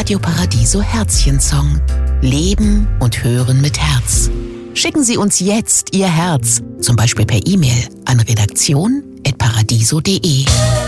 Radio Paradiso Herzchensong. Leben und hören mit Herz. Schicken Sie uns jetzt Ihr Herz, zum Beispiel per E-Mail an redaktion@paradiso.de.